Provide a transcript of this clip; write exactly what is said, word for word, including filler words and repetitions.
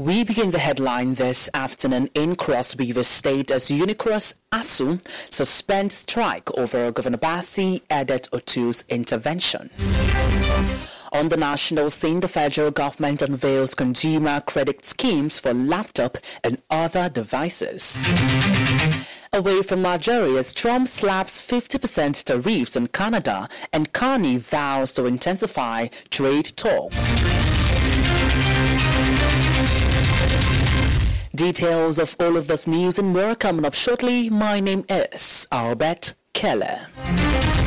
We begin the headline this afternoon in Cross River State as Unicross ASU suspends strike over Governor Bassey Edet Otu's intervention. On the national scene, the federal government unveils consumer credit schemes for laptop and other devices. Away from Nigeria, Trump slaps fifty percent tariffs on Canada and Carney vows to intensify trade talks. Details of all of this news and more coming up shortly. My name is Albert Keller.